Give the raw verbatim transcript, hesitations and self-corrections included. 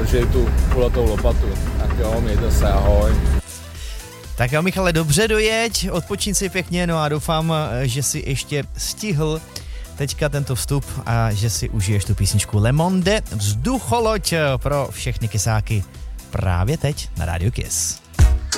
držej tu kulatou lopatu. Tak jo, mějte se, ahoj. Tak jo, Michale, dobře dojeď, odpočin si pěkně, no a doufám, že si ještě stihl teďka tento vstup a že si užiješ tu písničku Le Monde, vzducholoď pro všechny kysáky právě teď na Rádiu Kiss.